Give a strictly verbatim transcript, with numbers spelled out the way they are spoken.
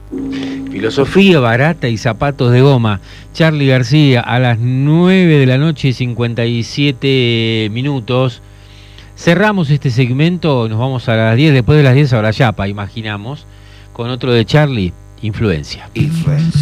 Filosofía barata y zapatos de goma. Charly García, a las nueve de la noche, cincuenta y siete minutos. Cerramos este segmento, nos vamos a las diez, después de las diez a la Yapa, imaginamos, con otro de Charly, Influencia. Influencia.